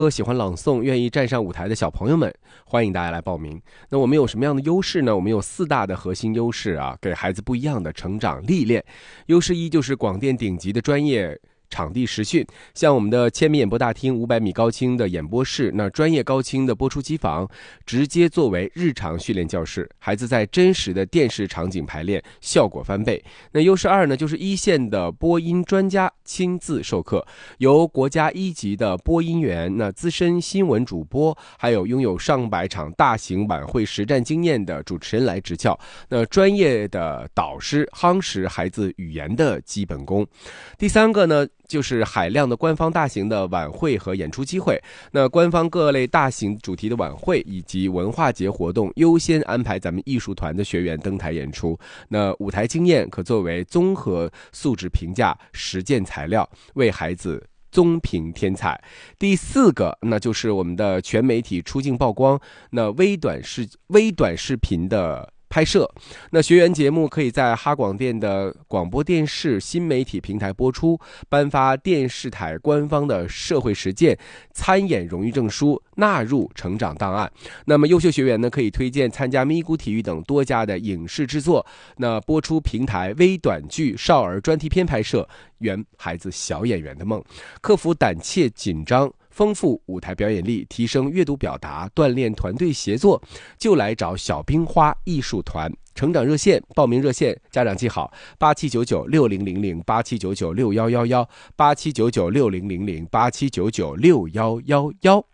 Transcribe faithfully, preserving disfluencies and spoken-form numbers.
喜欢朗诵、愿意站上舞台的小朋友们，欢迎大家来报名。那我们有什么样的优势呢？我们有四大的核心优势啊，给孩子不一样的成长历练。优势一就是广电顶级的专业场地实训，像我们的千米演播大厅、五百米高清的演播室，那专业高清的播出机房，直接作为日常训练教室，孩子在真实的电视场景排练，效果翻倍。那优势二呢，就是一线的播音专家亲自授课，由国家一级的播音员、那资深新闻主播，还有拥有上百场大型晚会实战经验的主持人来执教，那专业的导师夯实孩子语言的基本功。第三个呢，就是海量的官方大型的晚会和演出机会，那官方各类大型主题的晚会以及文化节活动优先安排咱们艺术团的学员登台演出，那舞台经验可作为综合素质评价实践材料，为孩子综评添彩。第四个，那就是我们的全媒体出镜曝光，那微短视微短视频的拍摄，那学员节目可以在哈广电的广播电视新媒体平台播出，颁发电视台官方的社会实践参演荣誉证书，纳入成长档案。那么优秀学员呢，可以推荐参加咪咕体育等多家的影视制作，那播出平台微短剧少儿专题片拍摄，圆孩子小演员的梦，克服胆怯紧张，丰富舞台表演力，提升阅读表达，锻炼团队协作，就来找小冰花艺术团。成长热线报名热线，家长记好：八七九九六零零零八七九九六幺幺幺八七九九六零零零八七九九六幺幺幺。